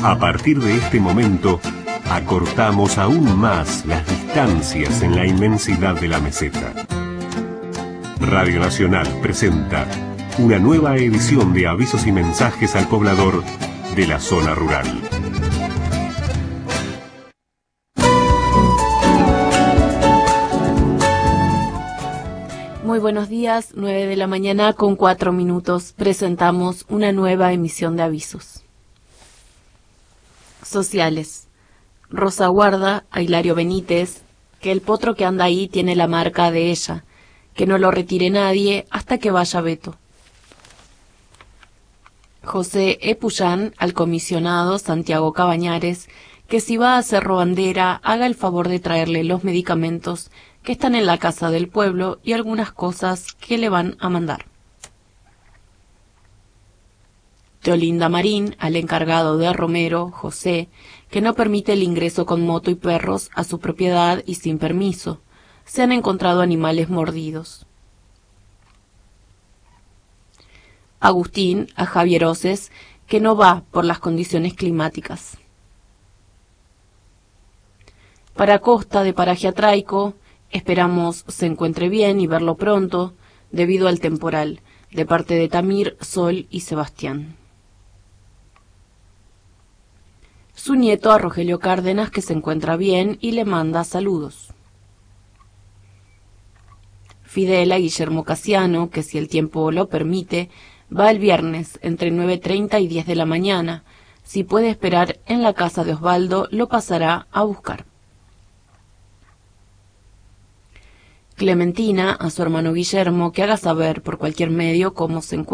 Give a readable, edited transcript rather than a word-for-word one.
A partir de este momento, acortamos aún más las distancias en la inmensidad de la meseta. Radio Nacional presenta una nueva edición de avisos y mensajes al poblador de la zona rural. Muy buenos días, 9 de la mañana con 4 minutos. Presentamos una nueva emisión de avisos. Sociales. Rosa guarda a Hilario Benítez, que el potro que anda ahí tiene la marca de ella, que no lo retire nadie hasta que vaya Beto. José Epuyán al comisionado Santiago Cabañares, que si va a Cerro Bandera haga el favor de traerle los medicamentos que están en la casa del pueblo y algunas cosas que le van a mandar. Teolinda Marín al encargado de Romero, José, que no permite el ingreso con moto y perros a su propiedad y sin permiso. Se han encontrado animales mordidos. Agustín a Javier Oces, que no va por las condiciones climáticas. Para Costa de Paraje Atraico, esperamos se encuentre bien y verlo pronto, debido al temporal, de parte de Tamir, Sol y Sebastián. Su nieto a Rogelio Cárdenas, que se encuentra bien y le manda saludos. Fidel a Guillermo Casiano, que si el tiempo lo permite, va el viernes entre 9:30 y 10 de la mañana. Si puede esperar en la casa de Osvaldo, lo pasará a buscar. Clementina a su hermano Guillermo, que haga saber por cualquier medio cómo se encuentra.